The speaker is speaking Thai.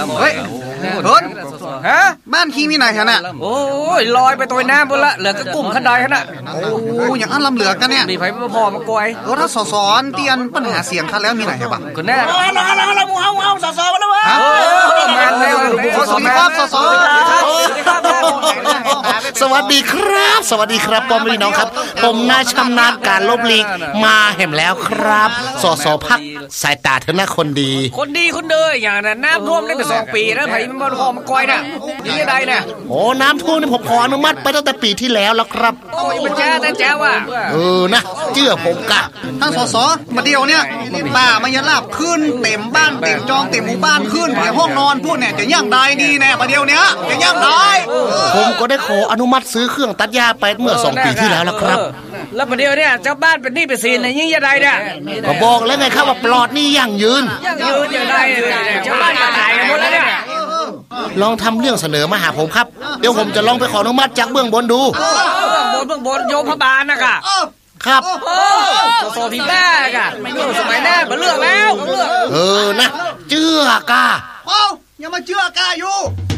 เฮ้ยเฮ้ยฮะบ้านขี้มีไหนฮะน่ะโอ้ยลอยไปตัวน้ำบนละเหลือก็กลุ่มขันใดฮะน่ะโอ้อย่างอันลำเหลือกันเนี่ยมีไฟมาพอมากวยถ้าสอนเตียนปัญหาเสียงคันแล้วมีไหนครับคนแน่เราสอมาแล้ววะมาแล้วสวัสดีครับสอสวัสดีครับสวัสดีครับพ่อแม่พี่น้องครับผมนายชำนาญการลบลีกมาแห่มแล้วครับสสพักสายตาเธอหน้าคนดีคนเด้ออย่างนั้นน้ำท่วมได้ไป2 ปีแล้วไผ่มันพอมากวยน่ะนี่ได้น่ะโอ้น้ำท่วมนี่ผมขออนุมัติไปตั้งแต่ปีที่แล้วแล้วครับโอ้ยมันแจ้ว่ะนะเชื่อผมกะทั้งสสมาเดียวเนี่ยป่ามันยันลาบขึ้นเต็มบ้านเต็มจองเต็มหมู่บ้านขึ้นในห้องนอนพวกเนี่ยจะย่างได้ดีแน่มาเดียวเนี้ยจะย่างได้ผมก็ได้ขออนุมัติซื้อเครื่องตัดหญ้าไปเมื่อ2 ปีที่แล้วแล้วครับแล้วประเดี๋ยวเนี่ยเจ้าบ้านเป็นหนี้เป็นสินยิ่งจะได้เนี่ยก็บอกแล้วไงครับว่าปลอดหนี้ยั่งยืนอย่างได้เจ้าบ้านจะตายกันหมดแล้วเนี่ยลองทำเรื่องเสนอมาหาผมครับเดี๋ยวผมจะลองไปขออนุมัติจากเบื้องบนดูเบื้องบนโยมพบาลนะกะครับสพี่แม่กะสมัยแม่มาเลือกแล้วนะเชื่อกาอย่ามาเชื่อกาอยู่